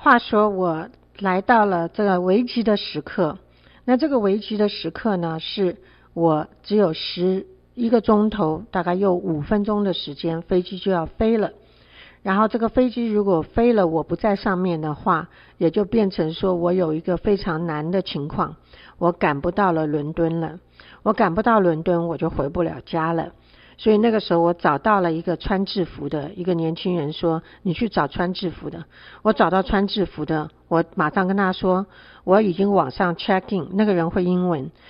话说我来到了这个危急的时刻，那这个危急的时刻呢，是我只有11个钟头，大概又5分钟的时间，飞机就要飞了。然后这个飞机如果飞了，我不在上面的话，也就变成说我有一个非常难的情况，我赶不到了伦敦了。我赶不到伦敦，我就回不了家了。所以那个时候我找到了一个穿制服的一个年轻人，说你去找穿制服的。我找到穿制服的，我马上跟他说我已经网上 check in， 那个人会英文，